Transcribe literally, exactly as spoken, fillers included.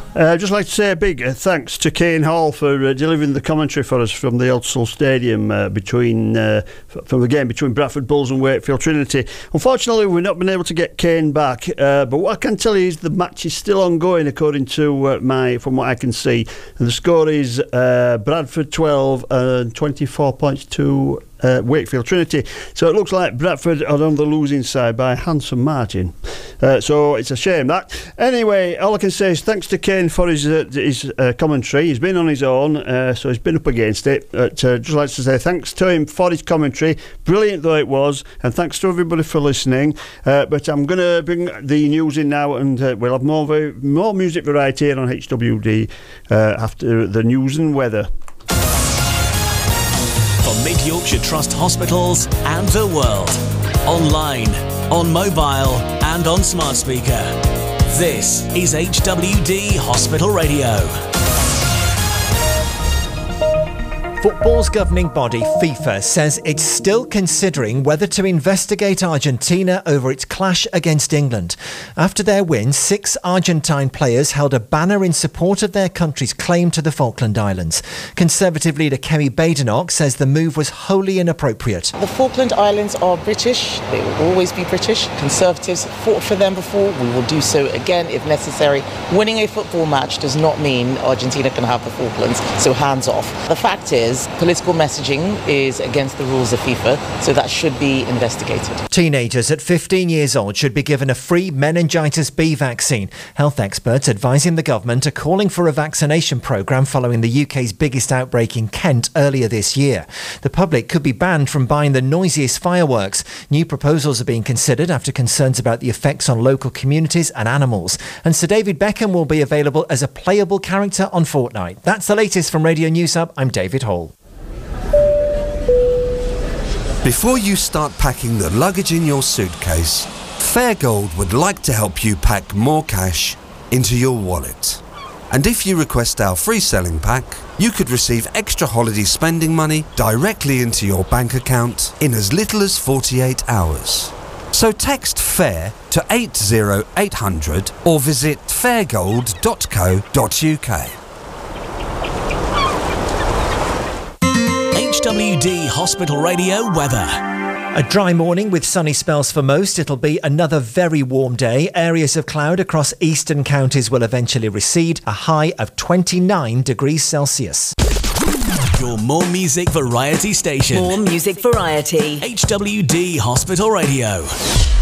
Uh, I'd just like to say a big uh, thanks to Kane Hall for uh, delivering the commentary for us from the Edsall Stadium uh, between uh, f- from the game between Bradford Bulls and Wakefield Trinity. Unfortunately, we've not been able to get Kane back, uh, but what I can tell you is the match is still ongoing, according to uh, my from what I can see, and the score is uh, Bradford twelve and twenty-four points to Uh, Wakefield Trinity. So it looks like Bradford are on the losing side by a handsome margin. Uh, so it's a shame that. Anyway, all I can say is thanks to Kane for his uh, his uh, commentary. He's been on his own, uh, so he's been up against it. But uh, just like to say thanks to him for his commentary, brilliant though it was, and thanks to everybody for listening. Uh, but I'm going to bring the news in now, and uh, we'll have more more music variety here on H W D uh, after the news and weather. For Mid Yorkshire Trust hospitals and the world. Online, on mobile and on smart speaker. This is H W D Hospital Radio. Football's governing body, FIFA, says it's still considering whether to investigate Argentina over its clash against England. After their win, six Argentine players held a banner in support of their country's claim to the Falkland Islands. Conservative leader Kemi Badenoch says the move was wholly inappropriate. The Falkland Islands are British. They will always be British. Conservatives fought for them before. We will do so again if necessary. Winning a football match does not mean Argentina can have the Falklands, so hands off. The fact is, political messaging is against the rules of FIFA, so that should be investigated. Teenagers at fifteen years old should be given a free meningitis B vaccine. Health experts advising the government are calling for a vaccination programme following the U K's biggest outbreak in Kent earlier this year. The public could be banned from buying the noisiest fireworks. New proposals are being considered after concerns about the effects on local communities and animals. And Sir David Beckham will be available as a playable character on Fortnite. That's the latest from Radio News Hub. I'm David Hall. Before you start packing the luggage in your suitcase, Fairgold would like to help you pack more cash into your wallet. And if you request our free selling pack, you could receive extra holiday spending money directly into your bank account in as little as forty-eight hours. So text FAIR to eight zero eight hundred or visit fairgold dot co dot U K. H W D Hospital Radio weather. A dry morning with sunny spells for most. It'll be another very warm day. Areas of cloud across eastern counties will eventually recede. A high of twenty-nine degrees Celsius. Your more music variety station. More music variety. H W D Hospital Radio.